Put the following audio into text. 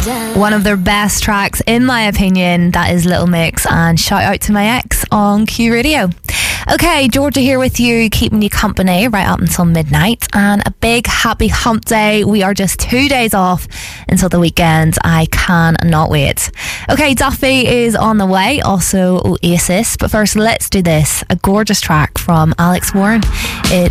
One of their best tracks, in my opinion. That is Little Mix, and shout out to my ex on Q Radio. Okay, Georgia here with you, keeping you company right up until midnight, and a big happy hump day. We are just 2 days off until the weekend. I cannot wait. Okay, Duffy is on the way, also Oasis, but first let's do this, a gorgeous track from Alex Warren.